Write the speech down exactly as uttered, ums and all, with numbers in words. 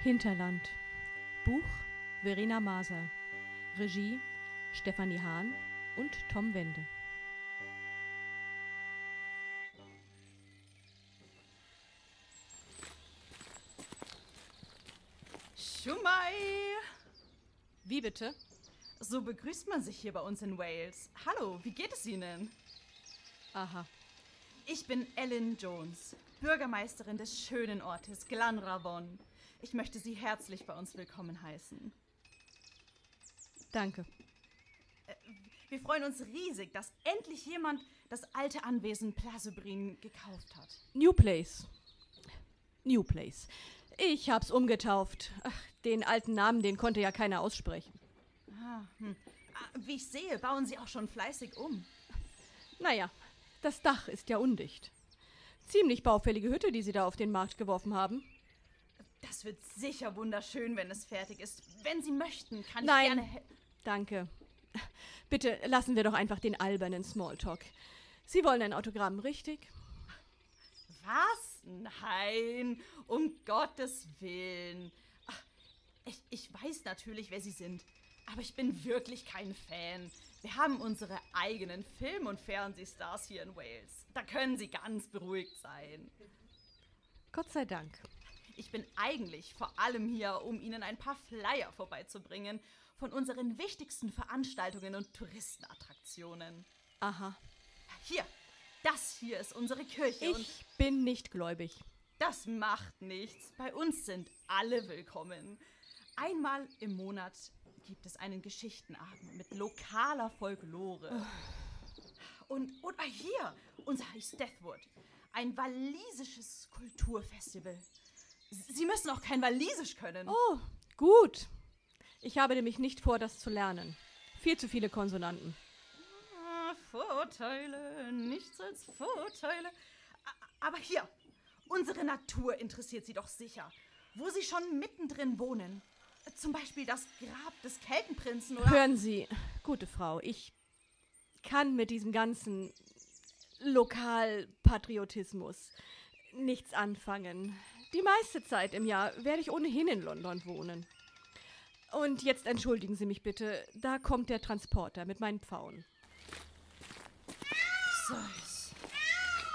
Hinterland. Buch Verena Maser. Regie Stefanie Hahn und Tom Wende. Schumai! Wie bitte? So begrüßt man sich hier bei uns in Wales. Hallo, wie geht es Ihnen? Aha. Ich bin Ellen Jones, Bürgermeisterin des schönen Ortes Glanravon. Ich möchte Sie herzlich bei uns willkommen heißen. Danke. Wir freuen uns riesig, dass endlich jemand das alte Anwesen Plasebrin gekauft hat. New Place. New Place. Ich hab's umgetauft. Ach, den alten Namen, den konnte ja keiner aussprechen. Ah, hm. ah, wie ich sehe, bauen Sie auch schon fleißig um. Naja, das Dach ist ja undicht. Ziemlich baufällige Hütte, die Sie da auf den Markt geworfen haben. Das wird sicher wunderschön, wenn es fertig ist. Wenn Sie möchten, kann ich Nein, gerne... He- danke. Bitte lassen wir doch einfach den albernen Smalltalk. Sie wollen ein Autogramm, richtig? Was? Nein, um Gottes Willen. Ach, ich, ich weiß natürlich, wer Sie sind, aber ich bin wirklich kein Fan. Wir haben unsere eigenen Film- und Fernsehstars hier in Wales. Da können Sie ganz beruhigt sein. Gott sei Dank. Ich bin eigentlich vor allem hier, um Ihnen ein paar Flyer vorbeizubringen von unseren wichtigsten Veranstaltungen und Touristenattraktionen. Aha. Hier, das hier ist unsere Kirche. Und Ich bin nicht gläubig. das macht nichts. Bei uns sind alle willkommen. Einmal im Monat gibt es einen Geschichtenabend mit lokaler Folklore. Und, und ah, hier, unser heißt Deathwood, ein walisisches Kulturfestival. Sie müssen auch kein Walisisch können. Oh, gut. Ich habe nämlich nicht vor, das zu lernen. Viel zu viele Konsonanten. Ah, Vorteile, nichts als Vorteile. A- Aber hier, unsere Natur interessiert Sie doch sicher. Wo Sie schon mittendrin wohnen. Zum Beispiel das Grab des Keltenprinzen oder... Hören Sie, gute Frau, ich kann mit diesem ganzen Lokalpatriotismus nichts anfangen. Die meiste Zeit im Jahr werde ich ohnehin in London wohnen. Und jetzt entschuldigen Sie mich bitte, da kommt der Transporter mit meinen Pfauen. So,